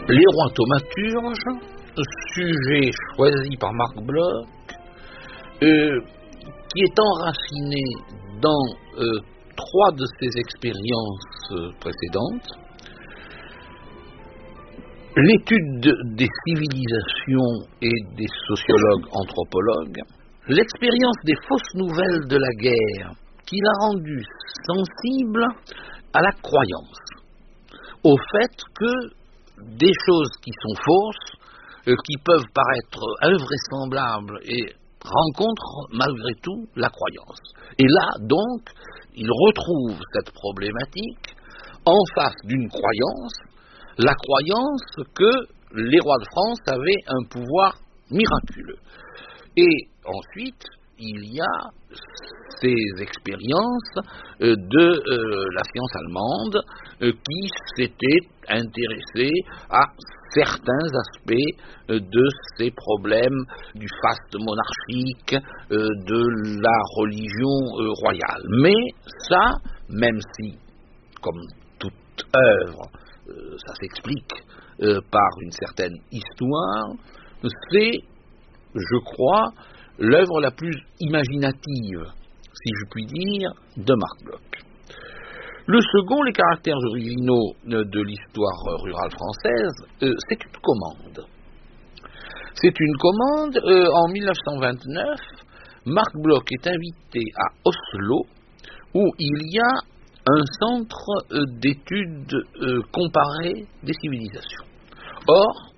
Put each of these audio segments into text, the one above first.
Les rois thaumaturges, sujet choisi par Marc Bloch, qui est enraciné dans 3 de ses expériences précédentes. L'étude des civilisations et des sociologues anthropologues, l'expérience des fausses nouvelles de la guerre, qui l'a rendu sensible à la croyance, au fait que des choses qui sont fausses, qui peuvent paraître invraisemblables et rencontrent malgré tout la croyance. Et là, donc, il retrouve cette problématique en face d'une croyance, la croyance que les rois de France avaient un pouvoir miraculeux. Et ensuite, il y a ces expériences de la science allemande qui s'était intéressée à certains aspects de ces problèmes du faste monarchique, de la religion royale. Mais ça, même si, comme toute œuvre, ça s'explique par une certaine histoire, c'est, je crois, l'œuvre la plus imaginative, si je puis dire, de Marc Bloch. Le second, les caractères originaux de l'histoire rurale française, c'est une commande. C'est une commande. En 1929, Marc Bloch est invité à Oslo, où il y a un centre d'études comparées des civilisations. Or,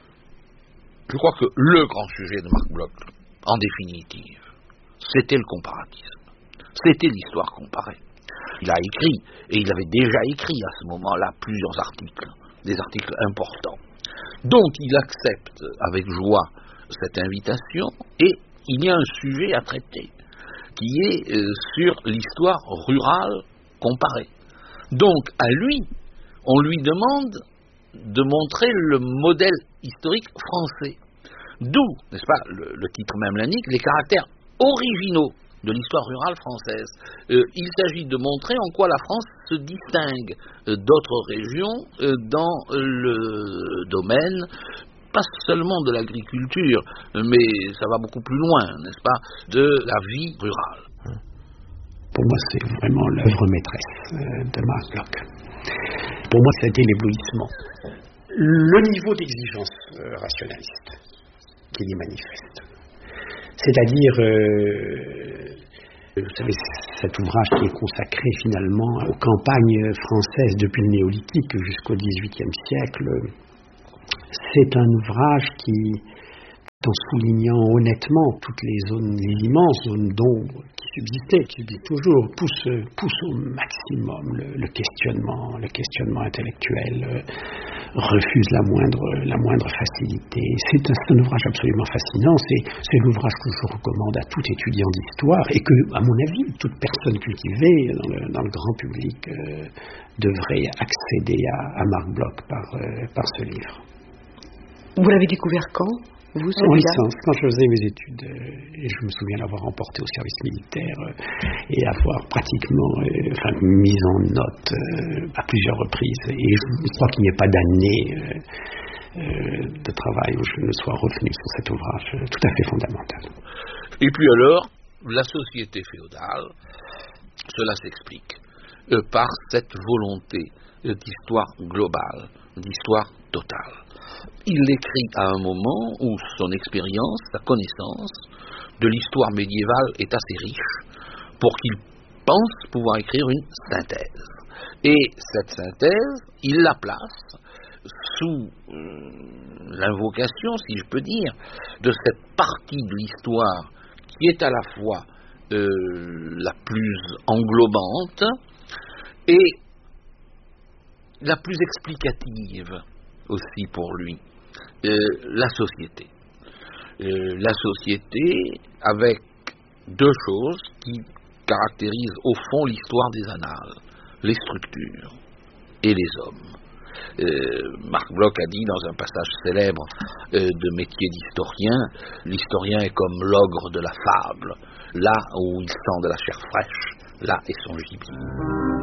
je crois que le grand sujet de Marc Bloch, en définitive, c'était le comparatisme. C'était l'histoire comparée. Il a écrit, et il avait déjà écrit à ce moment-là plusieurs articles, des articles importants. Donc il accepte avec joie cette invitation, et il y a un sujet à traiter, qui est sur l'histoire rurale comparée. Donc à lui, on lui demande de montrer le modèle historique français. D'où, n'est-ce pas, le titre même l'indique, les caractères originaux de l'histoire rurale française. Il s'agit de montrer en quoi la France se distingue d'autres régions dans le domaine, pas seulement de l'agriculture, mais ça va beaucoup plus loin, n'est-ce pas, de la vie rurale. Pour moi, c'est vraiment l'œuvre maîtresse de Marc Bloch. Pour moi, ça a été l'éblouissement. Le niveau d'exigence rationaliste qui y manifeste. C'est-à-dire, vous savez, cet ouvrage qui est consacré finalement aux campagnes françaises depuis le néolithique jusqu'au XVIIIe siècle, c'est un ouvrage qui, en soulignant honnêtement toutes les immenses zones d'ombre qui subsistent toujours, pousse au maximum le questionnement intellectuel, refuse la moindre facilité. C'est un ouvrage absolument fascinant. C'est l'ouvrage que je recommande à tout étudiant d'histoire et que, à mon avis, toute personne cultivée dans le grand public devrait accéder à Marc Bloch par ce livre. Vous l'avez découvert quand, vous, celui-là ? En licence, quand je faisais mes études, et je me souviens l'avoir emporté au service militaire et avoir pratiquement mis en note à plusieurs reprises. Et je crois qu'il n'y ait pas d'année de travail où je ne sois revenu sur cet ouvrage tout à fait fondamental. Et puis alors, la société féodale, cela s'explique par cette volonté d'histoire globale, d'histoire totale. Il l'écrit à un moment où son expérience, sa connaissance de l'histoire médiévale est assez riche pour qu'il pense pouvoir écrire une synthèse. Et cette synthèse, il la place sous l'invocation, si je peux dire, de cette partie de l'histoire qui est à la fois la plus englobante et la plus explicative aussi pour lui, la société. La société avec 2 choses qui caractérisent au fond l'histoire des annales, les structures et les hommes. Marc Bloch a dit dans un passage célèbre de Métier d'historien, l'historien est comme l'ogre de la fable, là où il sent de la chair fraîche, là est son gibier.